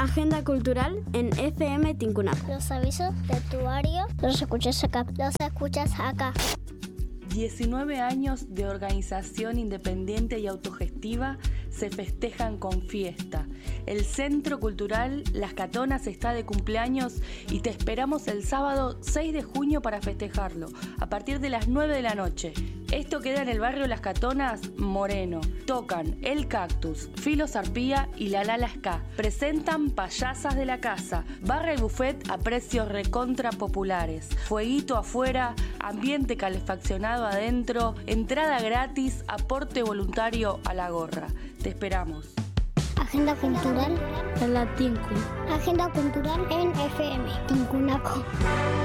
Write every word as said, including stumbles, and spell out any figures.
Agenda cultural en F M Tincunaco. Los avisos de tu área los escuchas acá. Los escuchas acá. diecinueve años de organización independiente y autogestiva se festejan con fiesta. El Centro Cultural Las Catonas está de cumpleaños y te esperamos el sábado seis de junio para festejarlo, a partir de las nueve de la noche. Esto queda en el barrio Las Catonas, Moreno. Tocan El Cactus, Filo Sarpía y La Lala Ska. Presentan Payasas de la Casa, barra y buffet a precios recontra populares. Fueguito afuera, ambiente calefaccionado adentro, entrada gratis, aporte voluntario a la gorra. Te esperamos. Agenda cultural En la Tincu. Agenda cultural en F M Tincunaco.